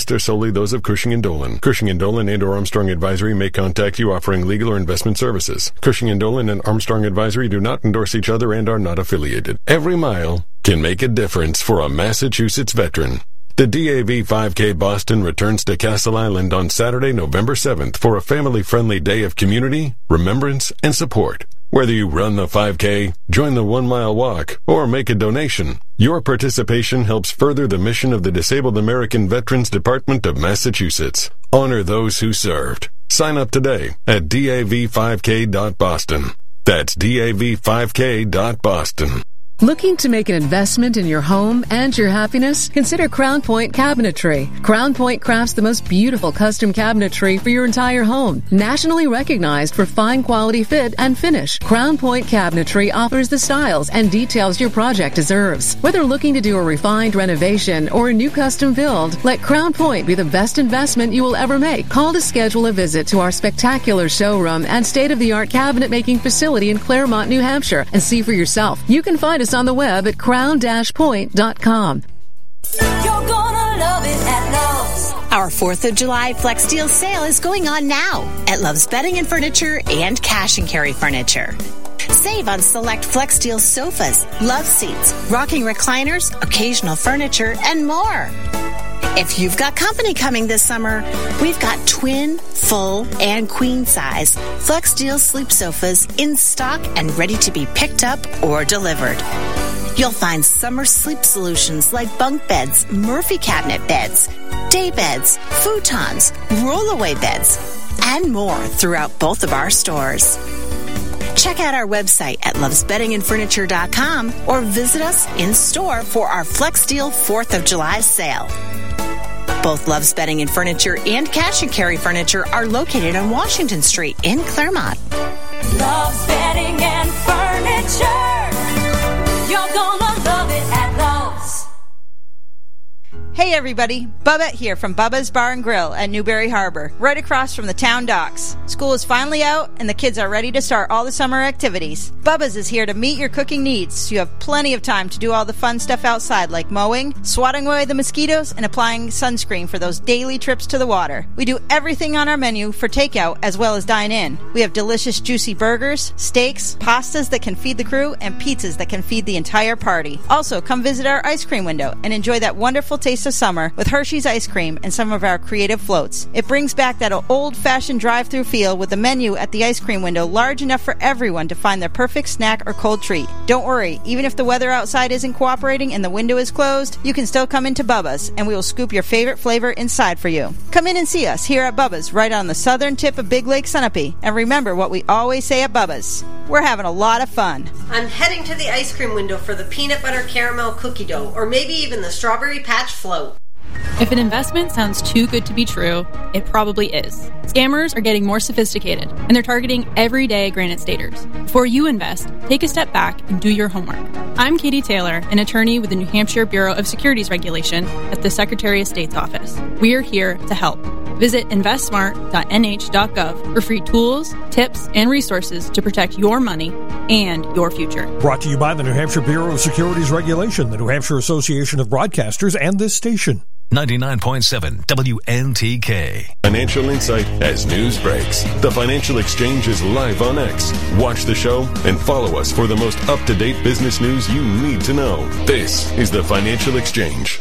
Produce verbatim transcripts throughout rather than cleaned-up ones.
clients are solely those of Cushing and Dolan. Cushing and Dolan and or Armstrong Advisory may contact you offering legal or investment services. Cushing and Dolan and Armstrong Advisory do not endorse each other and are not affiliated. Every mile can make a difference for a Massachusetts veteran. The D A V five K Boston returns to Castle Island on Saturday, November seventh for a family-friendly day of community, remembrance, and support. Whether you run the five K, join the one-mile walk, or make a donation, your participation helps further the mission of the Disabled American Veterans Department of Massachusetts. Honor those who served. Sign up today at D A V five K dot boston. That's D A V five K dot boston. Looking to make an investment in your home and your happiness? Consider Crown Point Cabinetry. Crown Point crafts the most beautiful custom cabinetry for your entire home. Nationally recognized for fine quality fit and finish, Crown Point Cabinetry offers the styles and details your project deserves. Whether looking to do a refined renovation or a new custom build, let Crown Point be the best investment you will ever make. Call to schedule a visit to our spectacular showroom and state-of-the-art cabinet making facility in Claremont, New Hampshire, and see for yourself. You can find us on the web at crown dash point dot com. You're gonna love it at Love's. Our fourth of July Flex Deal sale is going on now at Love's Bedding and Furniture and Cash and Carry Furniture. Save on select Flex Deal sofas, love seats, rocking recliners, occasional furniture, and more. If you've got company coming this summer, we've got twin, full, and queen size Flex Deal sleep sofas in stock and ready to be picked up or delivered. You'll find summer sleep solutions like bunk beds, Murphy cabinet beds, day beds, futons, rollaway beds, and more throughout both of our stores. Check out our website at loves bedding and furniture dot com or visit us in store for our Flex Deal fourth of July sale. Both Love's Bedding and Furniture and Cash and Carry Furniture are located on Washington Street in Claremont. Love's Bedding and Furniture. You're gonna love it at Love's. Hey everybody, Bubba here from Bubba's Bar and Grill at Newberry Harbor, right across from the town docks. School is finally out and the kids are ready to start all the summer activities. Bubba's is here to meet your cooking needs, so you have plenty of time to do all the fun stuff outside like mowing, swatting away the mosquitoes, and applying sunscreen for those daily trips to the water. We do everything on our menu for takeout as well as dine in. We have delicious juicy burgers, steaks, pastas that can feed the crew, and pizzas that can feed the entire party. Also, come visit our ice cream window and enjoy that wonderful taste of summer with Hershey's ice cream and some of our creative floats. It brings back that old-fashioned drive-through feel with the menu at the ice cream window large enough for everyone to find their perfect snack or cold treat. Don't worry, even if the weather outside isn't cooperating and the window is closed, you can still come into Bubba's and we will scoop your favorite flavor inside for you. Come in and see us here at Bubba's right on the southern tip of Big Lake Sunapee. And remember what we always say at Bubba's. We're having a lot of fun. I'm heading to the ice cream window for the peanut butter caramel cookie dough or maybe even the strawberry patch float. If an investment sounds too good to be true, it probably is. Scammers are getting more sophisticated, and they're targeting everyday Granite Staters. Before you invest, take a step back and do your homework. I'm Katie Taylor, an attorney with the New Hampshire Bureau of Securities Regulation at the Secretary of State's office. We are here to help. Visit invest smart dot n h dot gov for free tools, tips, and resources to protect your money and your future. Brought to you by the New Hampshire Bureau of Securities Regulation, the New Hampshire Association of Broadcasters, and this station. ninety-nine point seven W N T K. Financial insight as news breaks. The Financial Exchange is live on X. Watch the show and follow us for the most up-to-date business news you need to know. This is the Financial Exchange.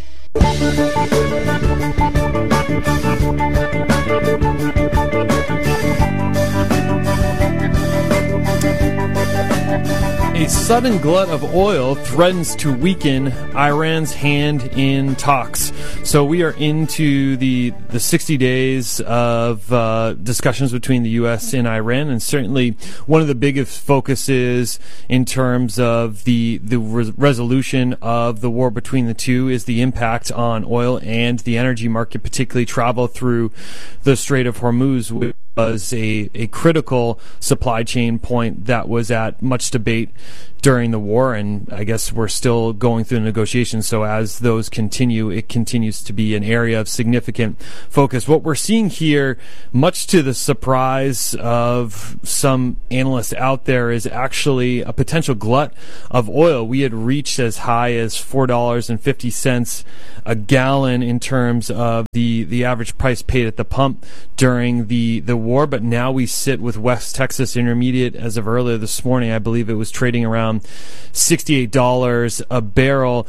A sudden glut of oil threatens to weaken Iran's hand in talks. So we are into the the sixty days of uh, discussions between the U S and Iran, and certainly one of the biggest focuses in terms of the the re- resolution of the war between the two is the impact on oil and the energy market, particularly travel through the Strait of Hormuz, was a, a critical supply chain point that was at much debate during the war, and I guess we're still going through the negotiations. So as those continue, it continues to be an area of significant focus. What we're seeing here, much to the surprise of some analysts out there, is actually a potential glut of oil. We had reached as high as four dollars and fifty cents a gallon in terms of the, the average price paid at the pump during the, the war, but now we sit with West Texas Intermediate as of earlier this morning. I believe it was trading around sixty-eight dollars a barrel.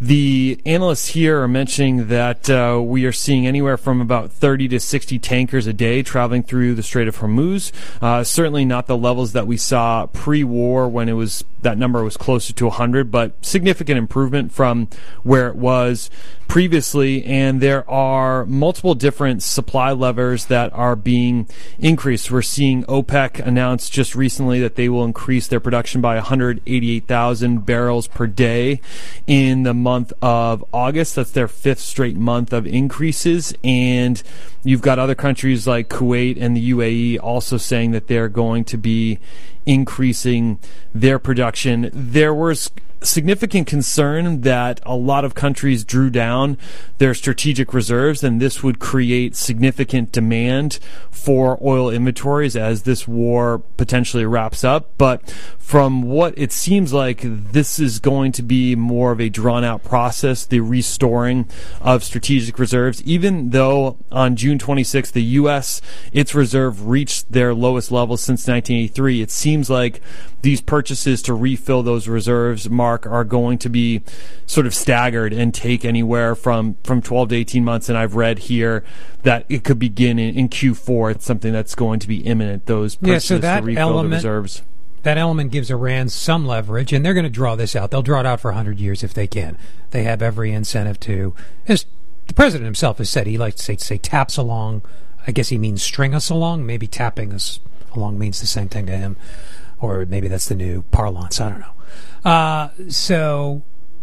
The analysts here are mentioning that uh, we are seeing anywhere from about thirty to sixty tankers a day traveling through the Strait of Hormuz. Uh, certainly not the levels that we saw pre-war when it was that number was closer to one hundred, but significant improvement from where it was previously. And there are multiple different supply levers that are being increased. We're seeing OPEC announce just recently that they will increase their production by one hundred eighty-eight thousand barrels per day in the month of August. That's their fifth straight month of increases. And you've got other countries like Kuwait and the U A E also saying that they're going to be increasing their production. There was significant concern that a lot of countries drew down their strategic reserves, and this would create significant demand for oil inventories as this war potentially wraps up. But from what it seems like, this is going to be more of a drawn-out process, the restoring of strategic reserves, even though on June twenty-sixth, the U S, its reserve reached their lowest level since nineteen eighty-three. It seems like these purchases to refill those reserves, Mark, are going to be sort of staggered and take anywhere from, from twelve to eighteen months. And I've read here that it could begin in, in Q four. It's something that's going to be imminent, those purchases yeah, so that to refill element, the reserves. That element gives Iran some leverage, and they're going to draw this out. They'll draw it out for one hundred years if they can. They have every incentive to. As the president himself has said, he likes to say, to say taps along. I guess he means string us along. Maybe tapping us along means the same thing to him. Or maybe that's the new parlance. I don't know. Uh, so,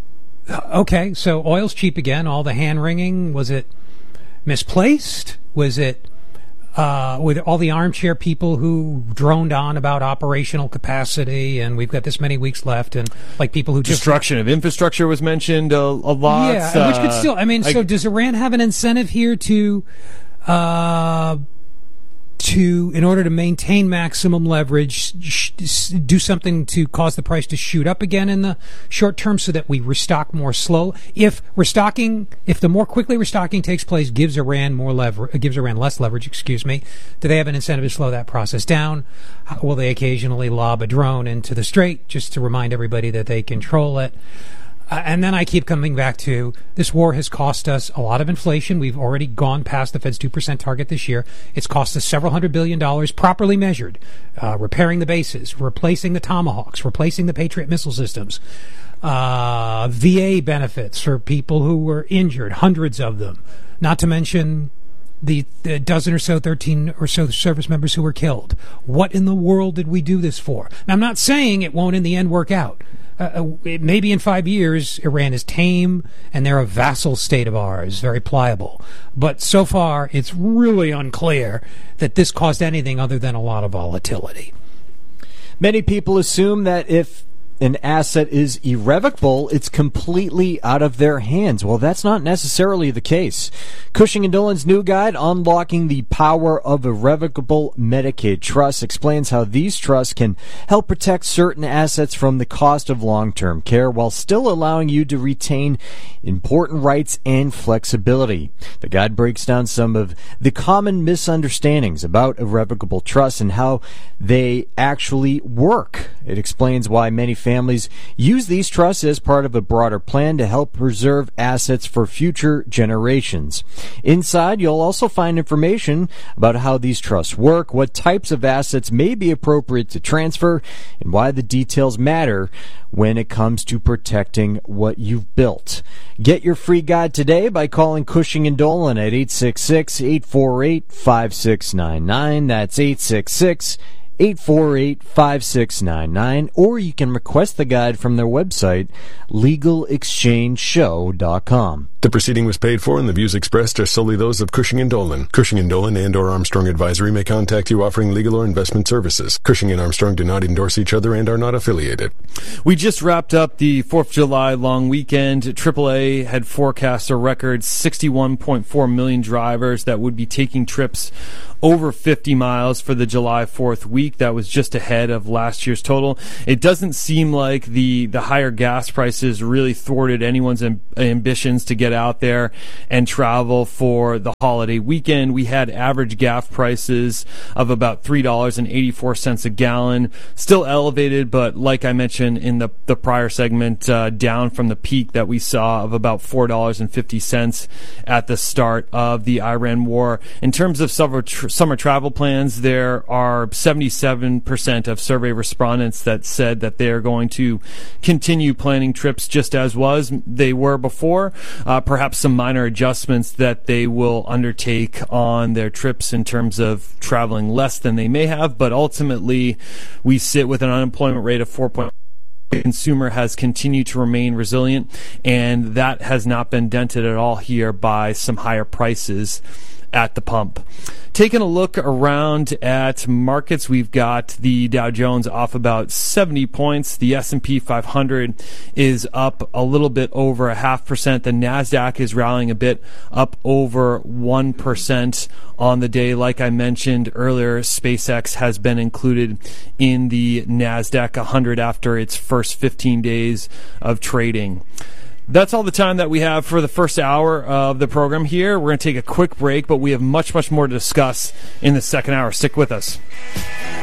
okay, so oil's cheap again. All the hand-wringing, was it misplaced? Was it uh, with all the armchair people who droned on about operational capacity and we've got this many weeks left, and like people who just... Destruction of infrastructure was mentioned a, a lot. Yeah, uh, which could still... I mean, I, so does Iran have an incentive here to... Uh, to, in order to maintain maximum leverage, sh- do something to cause the price to shoot up again in the short term so that we restock more slow? If restocking, if the more quickly restocking takes place gives Iran more lever, gives Iran less leverage, excuse me, do they have an incentive to slow that process down? Will they occasionally lob a drone into the strait just to remind everybody that they control it? Uh, and then I keep coming back to this war has cost us a lot of inflation. We've already gone past the Fed's two percent target this year. It's cost us several hundred billion dollars properly measured, uh, repairing the bases, replacing the Tomahawks, replacing the Patriot missile systems, uh, V A benefits for people who were injured, hundreds of them, not to mention the, the dozen or so, thirteen or so service members who were killed. What in the world did we do this for? Now, I'm not saying it won't in the end work out. Uh, it, maybe in five years, Iran is tame and they're a vassal state of ours, very pliable. But so far, it's really unclear that this caused anything other than a lot of volatility. Many people assume that if an asset is irrevocable, it's completely out of their hands. Well, that's not necessarily the case. Cushing and Dolan's new guide, Unlocking the Power of Irrevocable Medicaid Trusts, explains how these trusts can help protect certain assets from the cost of long-term care while still allowing you to retain important rights and flexibility. The guide breaks down some of the common misunderstandings about irrevocable trusts and how they actually work. It explains why many families use these trusts as part of a broader plan to help preserve assets for future generations. Inside, you'll also find information about how these trusts work, what types of assets may be appropriate to transfer, and why the details matter when it comes to protecting what you've built. Get your free guide today by calling Cushing and Dolan at eight six six, eight four eight, five six nine nine. That's eight six six, eight four eight, five six nine nine, or you can request the guide from their website, legal exchange show dot com. The proceeding was paid for and the views expressed are solely those of Cushing and Dolan. Cushing and Dolan and or Armstrong Advisory may contact you offering legal or investment services. Cushing and Armstrong do not endorse each other and are not affiliated. We just wrapped up the fourth of July long weekend. triple A had forecast a record sixty-one point four million drivers that would be taking trips over fifty miles for the July fourth week. That was just ahead of last year's total. It doesn't seem like the, the higher gas prices really thwarted anyone's amb- ambitions to get out there and travel for the holiday weekend. We had average gas prices of about three dollars and eighty-four cents a gallon. Still elevated, but like I mentioned in the, the prior segment, uh, down from the peak that we saw of about four dollars and fifty cents at the start of the Iran war. In terms of summer, tr- summer travel plans, there are seventy-seven percent of survey respondents that said that they are going to continue planning trips just as was they were before. Uh, perhaps some minor adjustments that they will undertake on their trips in terms of traveling less than they may have, but ultimately we sit with an unemployment rate of four point five. The consumer has continued to remain resilient, and that has not been dented at all here by some higher prices at the pump. Taking a look around at markets, we've got the Dow Jones off about seventy points. The S and P five hundred is up a little bit over a half percent. The NASDAQ is rallying a bit, up over one percent on the day. Like I mentioned earlier, SpaceX has been included in the NASDAQ one hundred after its first fifteen days of trading. That's all the time that we have for the first hour of the program here. We're going to take a quick break, but we have much, much more to discuss in the second hour. Stick with us.